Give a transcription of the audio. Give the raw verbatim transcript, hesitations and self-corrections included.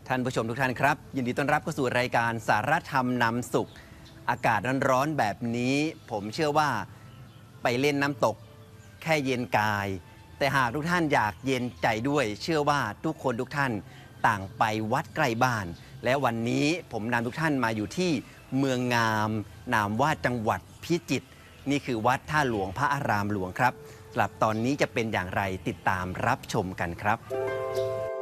ท่านผู้ชมทุกท่านครับยินดีต้อนรับเข้าสู่รายการสารธรรมนำสุขอากาศร้อนๆแบบนี้ผมเชื่อว่าไปเล่นน้ำตกแค่เย็นกายแต่หากทุกท่านอยากเย็นใจด้วยเชื่อว่าทุกคนทุกท่านต่างไปวัดใกล้บ้านและวันนี้ผมนำทุกท่านมาอยู่ที่เมืองงามนามว่าจังหวัดพิจิตรนี่คือวัดท่าหลวงพระอารามหลวงครับสำหรับตอนนี้จะเป็นอย่างไรติดตามรับชมกันครับ